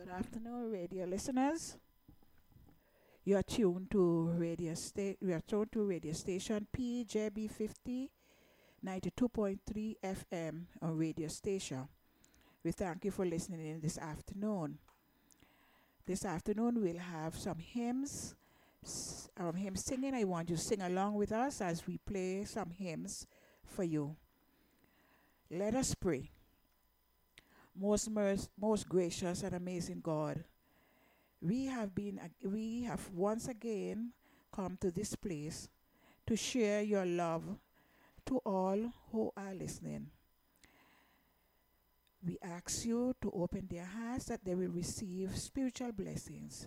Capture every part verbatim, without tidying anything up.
afternoon, radio listeners. You are tuned to radio sta- you are tuned to radio station P J B fifty ninety-two point three F M on radio station. We thank you for listening in this afternoon. This afternoon we'll have some hymns, s- um, hymn singing. I want you to sing along with us as we play some hymns for you. Let us pray. Most merc- most gracious and amazing God, we have been ag- we have once again come to this place to share your love to all who are listening. We ask you to open their hearts that they will receive spiritual blessings.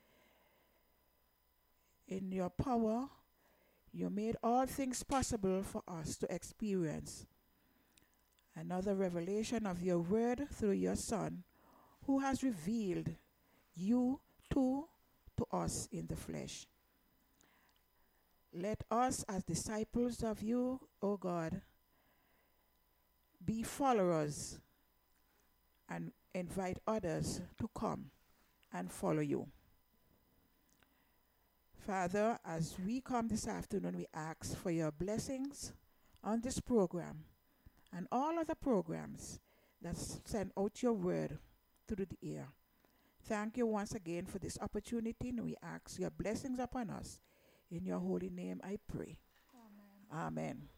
In your power, you made all things possible for us to experience another revelation of your word through your Son, who has revealed you to to us in the flesh. Let us, as disciples of you, O God, be followers and invite others to come and follow you. Father, as we come this afternoon, we ask for your blessings on this program and all other programs that send out your word through the air. Thank you once again for this opportunity, and we ask your blessings upon us. In your holy name I pray. Amen.